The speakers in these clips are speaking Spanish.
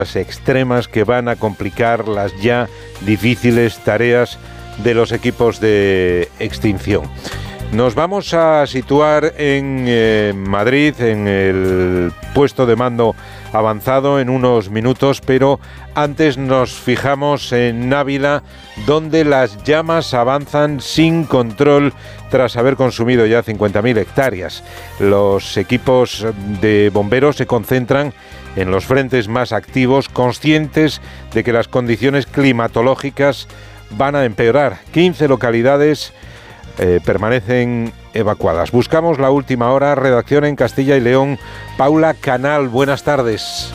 extremas que van a complicar las ya difíciles tareas de los equipos de extinción. Nos vamos a situar en Madrid, en el puesto de mando avanzado en unos minutos, pero antes nos fijamos en Ávila, donde las llamas avanzan sin control tras haber consumido ya 50.000 hectáreas. Los equipos de bomberos se concentran en los frentes más activos, conscientes de que las condiciones climatológicas van a empeorar. 15 localidades permanecen evacuadas. Buscamos la última hora. Redacción en Castilla y León. Paula Canal, buenas tardes.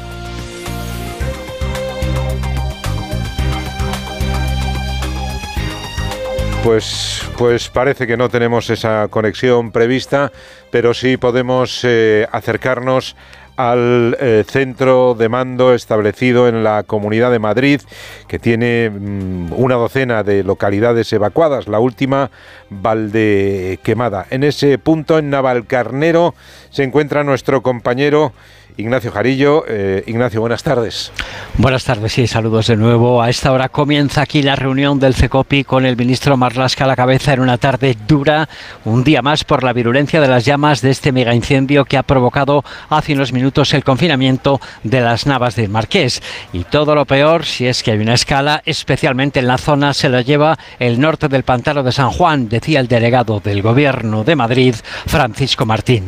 Pues parece que no tenemos esa conexión prevista, pero sí podemos acercarnos al centro de mando establecido en la Comunidad de Madrid, que tiene una docena de localidades evacuadas, la última Valdequemada. En ese punto, en Navalcarnero, se encuentra nuestro compañero Ignacio Jarillo. Ignacio, buenas tardes. Buenas tardes y saludos de nuevo. A esta hora comienza aquí la reunión del CECOPI con el ministro Marlaska a la cabeza en una tarde dura, un día más por la virulencia de las llamas de este mega incendio que ha provocado hace unos minutos el confinamiento de las Navas del Marqués. Y todo lo peor, si es que hay una escala, especialmente en la zona, se lo lleva el norte del Pantano de San Juan, decía el delegado del Gobierno de Madrid, Francisco Martín.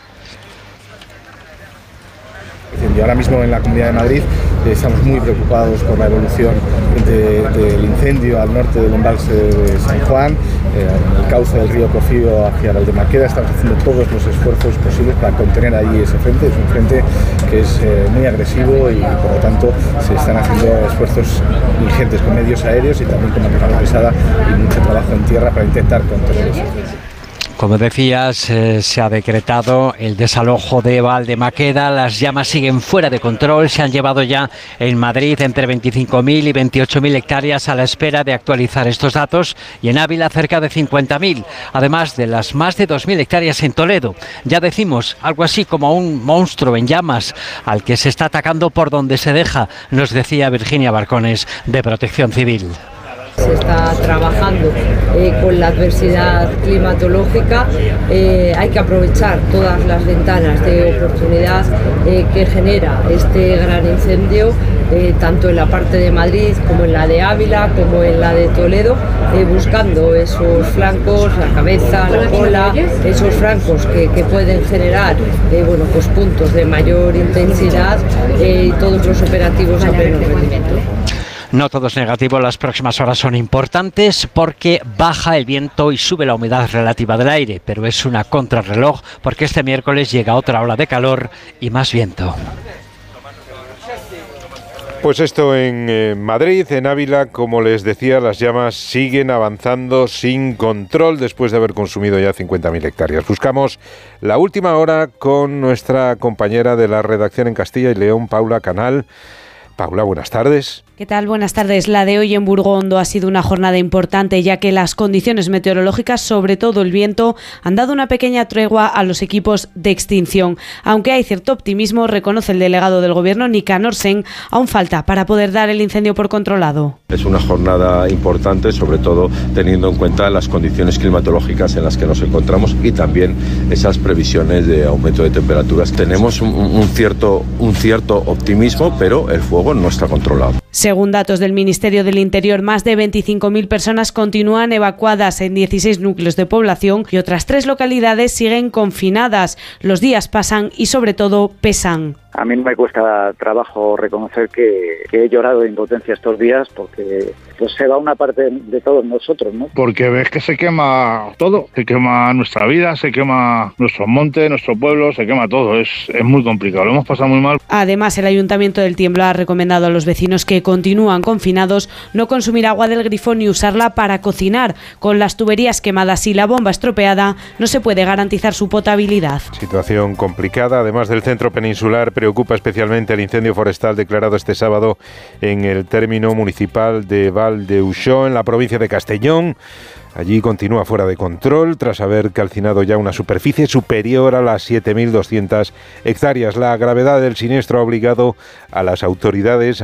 Ahora mismo en la Comunidad de Madrid estamos muy preocupados por la evolución del incendio al norte del embalse de San Juan, en el cauce del río Cofío hacia Valdemarqueda. Estamos haciendo todos los esfuerzos posibles para contener ahí ese frente. Es un frente que es muy agresivo y por lo tanto se están haciendo esfuerzos ingentes con medios aéreos y también con maquinaria pesada y mucho trabajo en tierra para intentar contener ese frente. Como decías, se ha decretado el desalojo de Valdemarqueda. Las llamas siguen fuera de control. Se han llevado ya en Madrid entre 25.000 y 28.000 hectáreas a la espera de actualizar estos datos, y en Ávila cerca de 50.000, además de las más de 2.000 hectáreas en Toledo. Ya decimos, algo así como un monstruo en llamas al que se está atacando por donde se deja, nos decía Virginia Barcones, de Protección Civil. Se está trabajando con la adversidad climatológica. Hay que aprovechar todas las ventanas de oportunidad que genera este gran incendio, tanto en la parte de Madrid como en la de Ávila, como en la de Toledo, buscando esos flancos, la cabeza, la cola, esos flancos que pueden generar pues puntos de mayor intensidad y todos los operativos a pleno rendimiento. No todo es negativo, las próximas horas son importantes porque baja el viento y sube la humedad relativa del aire, pero es una contrarreloj porque este miércoles llega otra ola de calor y más viento. Pues esto en Madrid. En Ávila, como les decía, las llamas siguen avanzando sin control después de haber consumido ya 50.000 hectáreas. Buscamos la última hora con nuestra compañera de la redacción en Castilla y León, Paula Canal. Paula, buenas tardes. ¿Qué tal? Buenas tardes. La de hoy en Burgondo ha sido una jornada importante, ya que las condiciones meteorológicas, sobre todo el viento, han dado una pequeña tregua a los equipos de extinción. Aunque hay cierto optimismo, reconoce el delegado del Gobierno, Nicanor Sen, aún falta para poder dar el incendio por controlado. Es una jornada importante, sobre todo teniendo en cuenta las condiciones climatológicas en las que nos encontramos y también esas previsiones de aumento de temperaturas. Tenemos un cierto optimismo, pero el fuego no está controlado. Según datos del Ministerio del Interior, más de 25.000 personas continúan evacuadas en 16 núcleos de población y otras 3 localidades siguen confinadas. Los días pasan y, sobre todo, pesan. A mí me cuesta trabajo reconocer que he llorado de impotencia estos días porque pues se va una parte de todos nosotros, ¿no? Porque ves que se quema todo, se quema nuestra vida, se quema nuestro monte, nuestro pueblo, se quema todo. Es muy complicado, lo hemos pasado muy mal. Además, el Ayuntamiento del Tiemblo ha recomendado a los vecinos que continúan confinados no consumir agua del grifo ni usarla para cocinar. Con las tuberías quemadas y la bomba estropeada, no se puede garantizar su potabilidad. Situación complicada. Además del centro peninsular, preocupa especialmente el incendio forestal declarado este sábado en el término municipal de Val de Uixó, en la provincia de Castellón. Allí continúa fuera de control tras haber calcinado ya una superficie superior a las 7.200 hectáreas. La gravedad del siniestro ha obligado a las autoridades